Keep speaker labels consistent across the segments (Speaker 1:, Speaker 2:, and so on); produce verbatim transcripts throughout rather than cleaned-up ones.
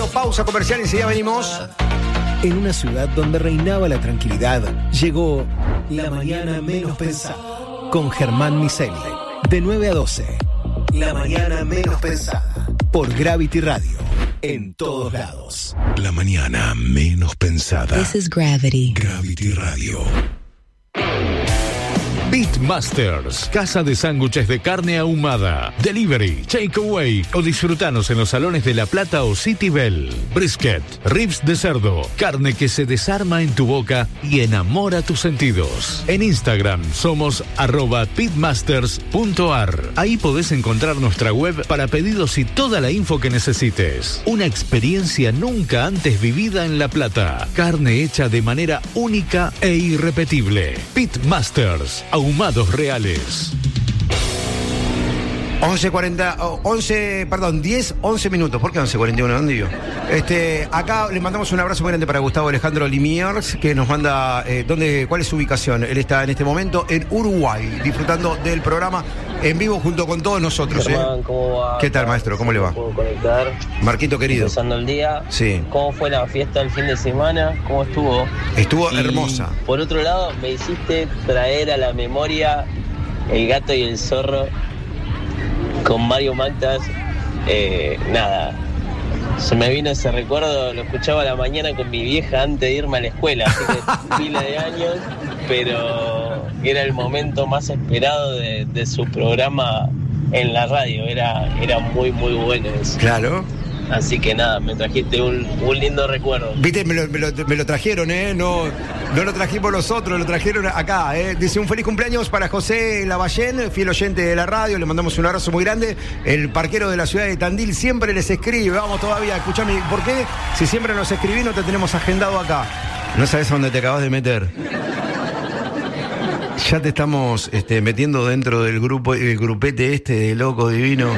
Speaker 1: pausa comercial y enseguida venimos.
Speaker 2: En una ciudad donde reinaba la tranquilidad, llegó La Mañana Menos Pensada con Germán Miseli. De nueve a doce. La Mañana Menos Pensada. Por Gravity Radio. En todos lados.
Speaker 3: La Mañana Menos Pensada.
Speaker 4: This is Gravity.
Speaker 3: Gravity Radio.
Speaker 5: Beatmasters, casa de sándwiches de carne ahumada, delivery, takeaway o disfrutanos en los salones de La Plata o City Bell. Brisket, ribs de cerdo, carne que se desarma en tu boca y enamora tus sentidos. En Instagram somos arroba beatmasters punto ar. Ahí podés encontrar nuestra web para pedidos y toda la info que necesites. Una experiencia nunca antes vivida en La Plata. Carne hecha de manera única e irrepetible. Beatmasters, ahumados reales.
Speaker 1: once cuarenta, once, perdón, diez, once minutos. ¿Por qué once cuarenta y uno? ¿Dónde yo? Este, acá le mandamos un abrazo muy grande para Gustavo Alejandro Limiers, que nos manda, eh, ¿dónde, cuál es su ubicación? Él está en este momento en Uruguay, disfrutando del programa en vivo junto con todos nosotros.
Speaker 6: Germán,
Speaker 1: ¿eh?
Speaker 6: ¿cómo va?
Speaker 1: ¿Qué tal, maestro? ¿Cómo le va?
Speaker 6: ¿Puedo conectar?
Speaker 1: Marquito querido.
Speaker 6: Empezando el día.
Speaker 1: Sí.
Speaker 6: ¿Cómo fue la fiesta el fin de semana? ¿Cómo estuvo?
Speaker 1: Estuvo
Speaker 6: Y,
Speaker 1: hermosa.
Speaker 6: Por otro lado, me hiciste traer a la memoria El Gato y el Zorro con Mario Mactas. Eh, nada, se me vino ese recuerdo, lo escuchaba a la mañana con mi vieja antes de irme a la escuela, así que pila de años, pero era el momento más esperado de, de su programa en la radio, era, era muy muy bueno eso.
Speaker 1: Claro.
Speaker 6: Así que nada, me trajiste un, un lindo recuerdo.
Speaker 1: Viste, me lo, me, lo, me lo trajeron, ¿eh? No, no lo trajimos nosotros, lo trajeron acá, ¿eh? Dice, un feliz cumpleaños para José Lavallén, fiel oyente de la radio, le mandamos un abrazo muy grande. El parquero de la ciudad de Tandil siempre les escribe, vamos todavía, escuchame, ¿por qué? Si siempre nos escribís, no te tenemos agendado acá. No sabes a dónde te acabas de meter. Ya te estamos este, metiendo dentro del grupo, el grupete este de loco divino.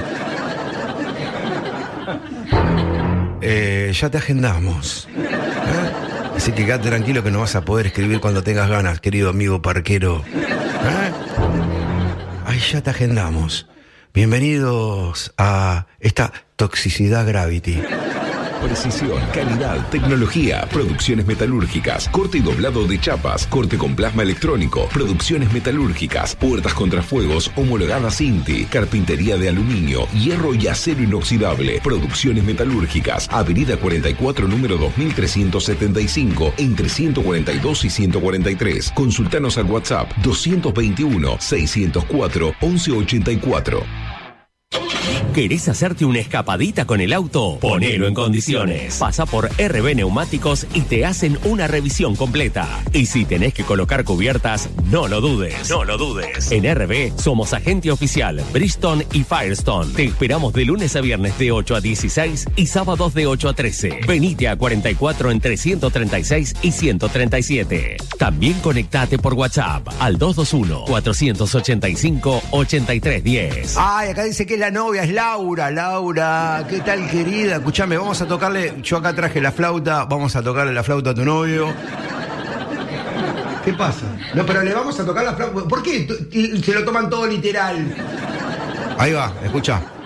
Speaker 1: Eh, ya te agendamos, ¿eh? Así que quédate tranquilo que no vas a poder escribir cuando tengas ganas, querido amigo parquero, ¿eh? Ahí ya te agendamos. Bienvenidos a esta toxicidad Gravity.
Speaker 3: Precisión, calidad, tecnología, producciones metalúrgicas, corte y doblado de chapas, corte con plasma electrónico, producciones metalúrgicas, puertas contrafuegos homologadas Inti, carpintería de aluminio, hierro y acero inoxidable, producciones metalúrgicas, avenida cuarenta y cuatro, número dos mil trescientos setenta y cinco, entre ciento cuarenta y dos y ciento cuarenta y tres. Consultanos al WhatsApp doscientos veintiuno, seiscientos cuatro, once ochenta y cuatro.
Speaker 7: ¿Querés hacerte una escapadita con el auto? Ponelo en condiciones. Pasa por R B Neumáticos y te hacen una revisión completa. Y si tenés que colocar cubiertas, no lo dudes. No lo dudes. En R B somos agente oficial Bridgestone y Firestone. Te esperamos de lunes a viernes de ocho a dieciséis y sábados de ocho a trece. Venite a cuarenta y cuatro entre ciento treinta y seis y ciento treinta y siete. También conectate por WhatsApp al dos dos uno, cuatro ocho cinco, ocho tres uno cero.
Speaker 1: Ay, acá dice que es la novia, es Laura. Laura, ¿qué tal, querida? Escuchame, vamos a tocarle, yo acá traje la flauta, vamos a tocarle la flauta a tu novio. ¿Qué pasa? No, pero le vamos a tocar la flauta. ¿Por qué se lo toman todo literal? Ahí va, escucha.